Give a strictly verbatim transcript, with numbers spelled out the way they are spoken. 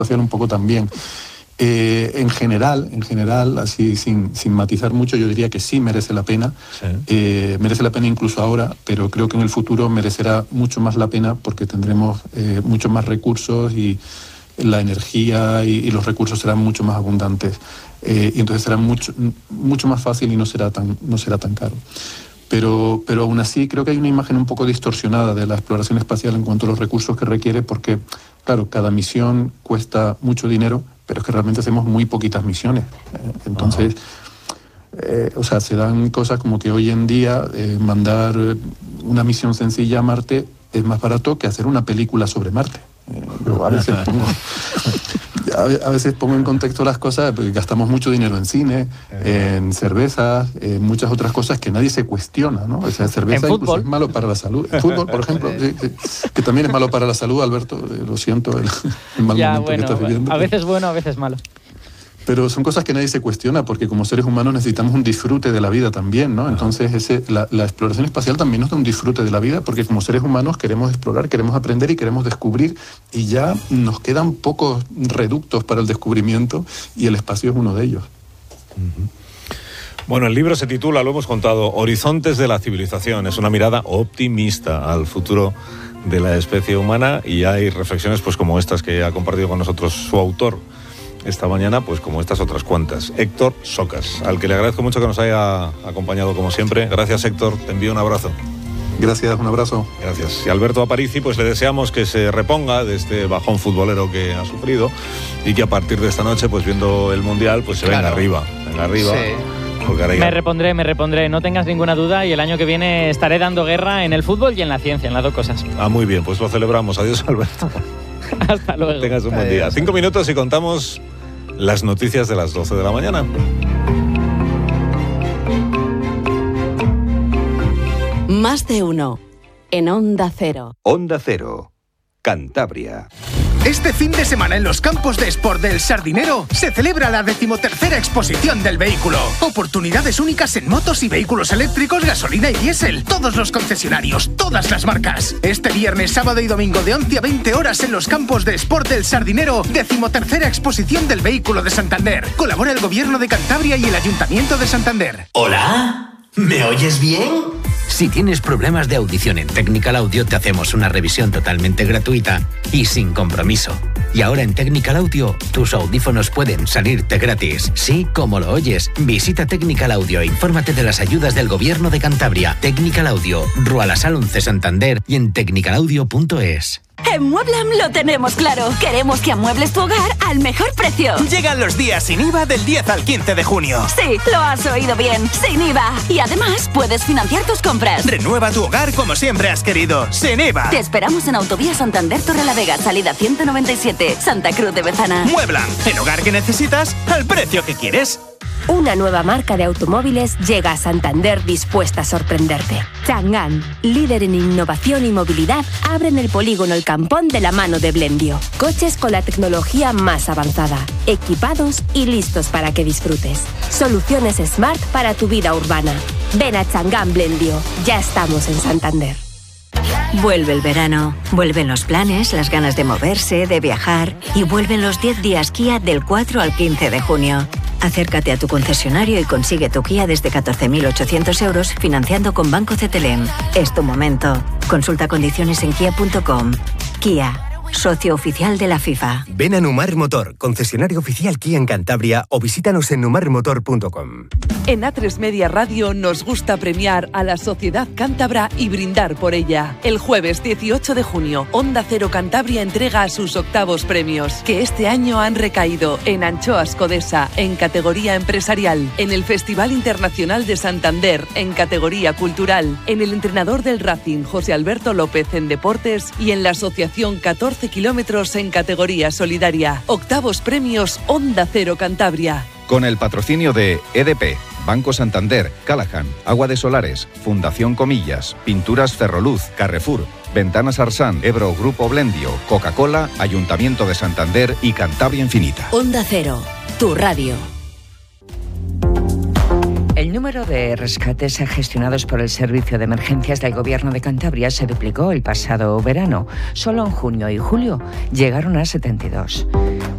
espacial un poco también. Eh, en general, en general, así sin, sin matizar mucho, yo diría que sí merece la pena. Sí. Eh, merece la pena incluso ahora, pero creo que en el futuro merecerá mucho más la pena porque tendremos eh, muchos más recursos y la energía y, y los recursos serán mucho más abundantes. Eh, y entonces será mucho, mucho más fácil y no será tan, no será tan caro. Pero, pero aún así creo que hay una imagen un poco distorsionada de la exploración espacial en cuanto a los recursos que requiere, porque, claro, cada misión cuesta mucho dinero, pero es que realmente hacemos muy poquitas misiones. Eh, entonces, eh, o sea, se dan cosas como que hoy en día eh, mandar una misión sencilla a Marte es más barato que hacer una película sobre Marte. Eh, yo a veces pongo... A veces pongo en contexto las cosas, porque gastamos mucho dinero en cine, en cervezas, en muchas otras cosas que nadie se cuestiona, ¿no? O sea, cerveza incluso es malo para la salud. El fútbol, por ejemplo, sí, sí, que también es malo para la salud, Alberto, eh, lo siento, el, el mal ya, momento bueno, que estás viviendo. A veces bueno, a veces malo. Pero son cosas que nadie se cuestiona, porque como seres humanos necesitamos un disfrute de la vida también, ¿no? Entonces ese, la, la exploración espacial también nos da un disfrute de la vida, porque como seres humanos queremos explorar, queremos aprender y queremos descubrir, y ya nos quedan pocos reductos para el descubrimiento, y el espacio es uno de ellos. Uh-huh. Bueno, el libro se titula, lo hemos contado, Horizontes de la civilización. Es una mirada optimista al futuro de la especie humana, y hay reflexiones pues como estas que ha compartido con nosotros su autor esta mañana, pues como estas otras cuantas. Héctor Socas, al que le agradezco mucho que nos haya acompañado como siempre. Gracias, Héctor, te envío un abrazo. Gracias, un abrazo. Gracias. Y a Alberto Aparici, pues le deseamos que se reponga de este bajón futbolero que ha sufrido y que a partir de esta noche, pues viendo el Mundial, pues se claro. venga arriba, venga arriba. Sí. Porque ahora ya... Me repondré, me repondré, no tengas ninguna duda, y el año que viene estaré dando guerra en el fútbol y en la ciencia, en las dos cosas. Ah, muy bien, pues lo celebramos. Adiós, Alberto. Hasta luego. Que tengas un buen día. Cinco minutos y contamos las noticias de las doce de la mañana. Más de uno en Onda Cero. Onda Cero, Cantabria. Este fin de semana en los campos de Sport del Sardinero se celebra la decimotercera exposición del vehículo. Oportunidades únicas en motos y vehículos eléctricos, gasolina y diésel. Todos los concesionarios, todas las marcas. Este viernes, sábado y domingo de once a veinte horas en los campos de Sport del Sardinero, decimotercera exposición del vehículo de Santander. Colabora el Gobierno de Cantabria y el Ayuntamiento de Santander. ¿Hola? ¿Me oyes bien? Si tienes problemas de audición en Technical Audio, te hacemos una revisión totalmente gratuita y sin compromiso. Y ahora en Technical Audio, tus audífonos pueden salirte gratis. Sí, como lo oyes. Visita Technical Audio e infórmate de las ayudas del Gobierno de Cantabria. Technical Audio, Rua La Sal once Santander y en technical audio punto es. En Mueblam lo tenemos claro. Queremos que amuebles tu hogar al mejor precio. Llegan los días sin I V A del diez al quince de junio. Sí, lo has oído bien. Sin I V A. Y además puedes financiar tus compras. Renueva tu hogar como siempre has querido. Sin I V A. Te esperamos en Autovía Santander Torrelavega, salida ciento noventa y siete, Santa Cruz de Bezana. Mueblam. El hogar que necesitas al precio que quieres. Una nueva marca de automóviles llega a Santander dispuesta a sorprenderte. Chang'an, líder en innovación y movilidad, abren el polígono El Campón de la mano de Blendio. Coches con la tecnología más avanzada, equipados y listos para que disfrutes. Soluciones Smart para tu vida urbana. Ven a Chang'an Blendio. Ya estamos en Santander. Vuelve el verano, vuelven los planes, las ganas de moverse, de viajar, y vuelven los diez días Kia del cuatro al quince de junio. Acércate a tu concesionario y consigue tu Kia desde catorce mil ochocientos euros financiando con Banco Cetelem. Es tu momento. Consulta condiciones en kia punto com. Kia, socio oficial de la FIFA. Ven a Numar Motor, concesionario oficial Kia en Cantabria, o visítanos en numar motor punto com. En A tres Media Radio nos gusta premiar a la sociedad cántabra y brindar por ella. El jueves dieciocho de junio, Onda Cero Cantabria entrega sus octavos premios, que este año han recaído en Anchoas Codesa, en categoría empresarial, en el Festival Internacional de Santander, en categoría cultural, en el entrenador del Racing, José Alberto López, en deportes, y en la Asociación catorce kilómetros en categoría solidaria. Octavos premios Onda Cero Cantabria. Con el patrocinio de E D P, Banco Santander, Callahan, Agua de Solares, Fundación Comillas, Pinturas Ferroluz, Carrefour, Ventanas Arsan, Ebro Grupo Blendio, Coca-Cola, Ayuntamiento de Santander y Cantabria Infinita. Onda Cero, tu radio. El número de rescates gestionados por el Servicio de Emergencias del Gobierno de Cantabria se duplicó el pasado verano. Solo en junio y julio llegaron a setenta y dos.